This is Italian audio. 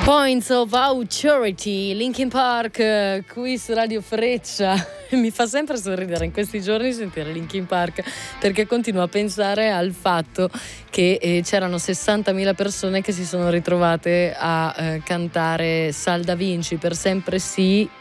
Points of Authority, Linkin Park, qui su Radio Freccia. Mi fa sempre sorridere in questi giorni sentire Linkin Park, perché continuo a pensare al fatto che c'erano 60.000 persone che si sono ritrovate a cantare Sal da Vinci, Per sempre sì,